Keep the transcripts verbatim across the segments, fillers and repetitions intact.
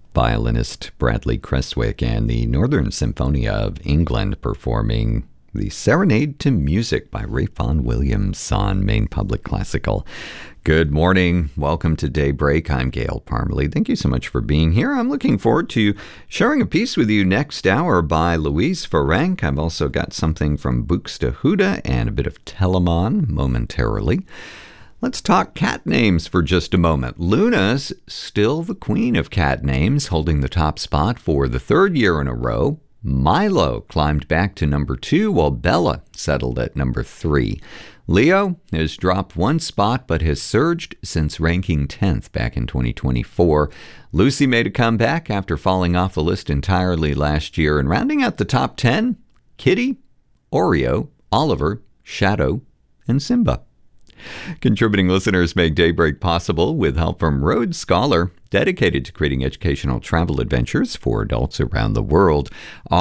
violinist Bradley Crestwick and the Northern Symphonia of England performing the Serenade to Music by Ralph Vaughan Williams on Maine Public Classical. Good morning. Welcome to Daybreak. I'm Gail Parmalee. Thank you so much for being here. I'm looking forward to sharing a piece with you next hour by Louise Ferenc. I've also got something from Buxtehude and a bit of Telemann momentarily. Let's talk cat names for just a moment. Luna's still the queen of cat names, holding the top spot for the third year in a row. Milo climbed back to number two, while Bella settled at number three. Leo has dropped one spot, but has surged since ranking tenth back in twenty twenty-four. Lucy made a comeback after falling off the list entirely last year. And rounding out the top ten, Kitty, Oreo, Oliver, Shadow, and Simba. Contributing listeners make Daybreak possible with help from Road Scholar, dedicated to creating educational travel adventures for adults around the world.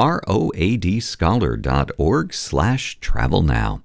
roadscholar.org slash travel now.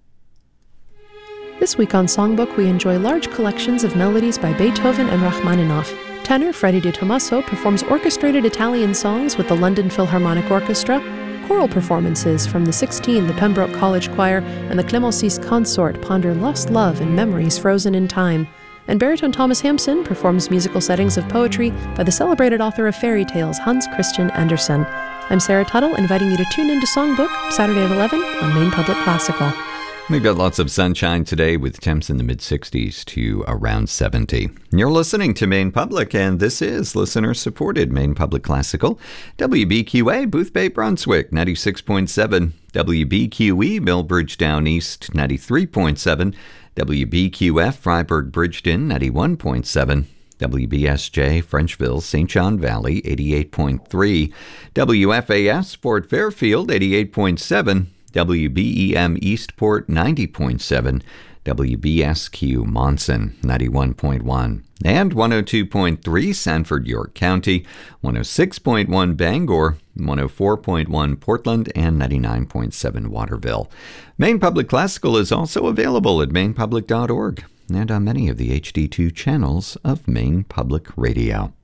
This week on Songbook, we enjoy large collections of melodies by Beethoven and Rachmaninoff. Tenor Freddie Di Tommaso performs orchestrated Italian songs with the London Philharmonic Orchestra. Choral performances from the sixteen, the Pembroke College Choir, and the Clémencis Consort ponder lost love and memories frozen in time. And baritone Thomas Hampson performs musical settings of poetry by the celebrated author of fairy tales, Hans Christian Andersen. I'm Sarah Tuttle, inviting you to tune in to Songbook, Saturday at eleven on Maine Public Classical. We've got lots of sunshine today with temps in the mid-sixties to around seventy. You're listening to Maine Public, and this is listener-supported Maine Public Classical. W B Q A, Boothbay, Brunswick, ninety-six point seven. W B Q E, Millbridge Down East, ninety-three point seven. W B Q F, Freiburg Bridgeton, ninety-one point seven. W B S J, Frenchville, Saint John Valley, eighty-eight point three. W F A S, Fort Fairfield, eighty-eight point seven. W B E M Eastport, ninety point seven. W B S Q Monson, ninety-one point one. And one oh two point three Sanford, York County, one oh six point one Bangor, one oh four point one Portland, and ninety-nine point seven Waterville. Maine Public Classical is also available at maine public dot org and on many of the H D two channels of Maine Public Radio.